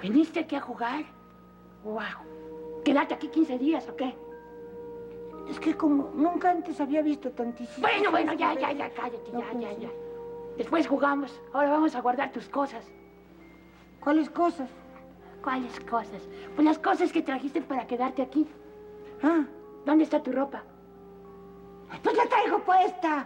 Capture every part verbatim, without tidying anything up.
¿Viniste aquí a jugar? ¡Wow! ¿Quedarte aquí quince días o qué? Es que como nunca antes había visto tantísimo. Bueno, bueno, ya, ya, ya, cállate, No, ya, pues, ya, sí. ya. Después jugamos. Ahora vamos a guardar tus cosas. ¿Cuáles cosas? ¿Cuáles cosas? Pues las cosas que trajiste para quedarte aquí. Ah, ¿Dónde está tu ropa? pues la traigo puesta.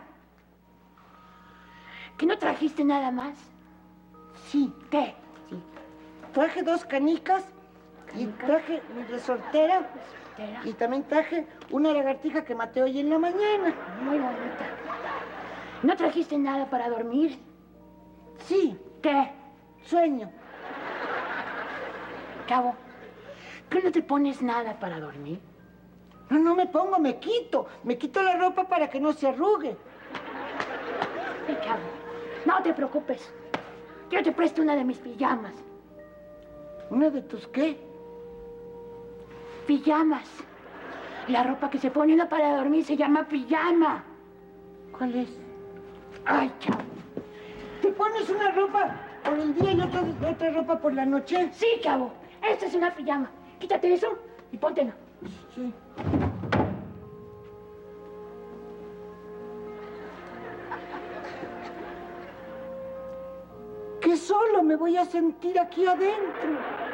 ¿Que no trajiste nada más? Sí, ¿Qué? sí. Traje dos canicas, y ¿Canicas? traje mi resortera Espera. y también traje una lagartija que maté hoy en la mañana. Muy bonita. ¿No trajiste nada para dormir? Sí, ¿Qué? sueño. Cabo, ¿qué no te pones nada para dormir? No, no me pongo, me quito. Me quito la ropa para que no se arrugue. Sí, Cabo, no te preocupes. Yo te presto una de mis pijamas. ¿Una de tus qué? Pijamas. La ropa que se pone uno para dormir se llama pijama. ¿Cuál es? Ay, Cabo. ¿Te pones una ropa por el día y otra, otra ropa por la noche? Sí, Cabo. Esta es una pijama. Quítate eso y póntela. Sí. Que solo me voy a sentir aquí adentro.